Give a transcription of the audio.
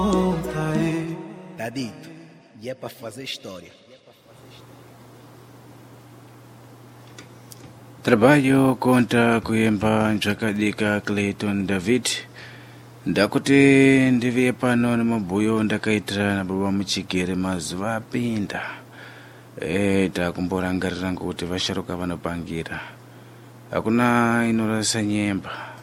Tá dito. E é pra fazer história. Trabalho conta kuyemba nchakadika Clayton David ndakuti ndiviye pano nemabuyo ndakaitira na baba muchigere mazuva apinda takumborangarira ngokuti vasharuka vanopangira hakuna inorasa nyemba